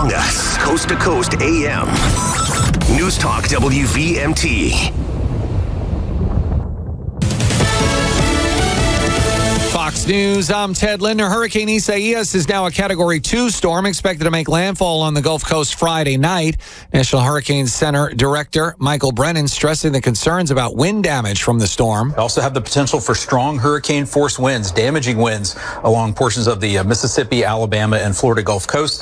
Join us, Coast to Coast AM. News Talk WVMT. Fox News, I'm Ted Linder. Hurricane Isaias is now a Category 2 storm expected to make landfall on the Gulf Coast Friday night. National Hurricane Center Director Michael Brennan stressing the concerns about wind damage from the storm. We also have the potential for strong hurricane force winds, damaging winds along portions of the Mississippi, Alabama, and Florida Gulf Coast.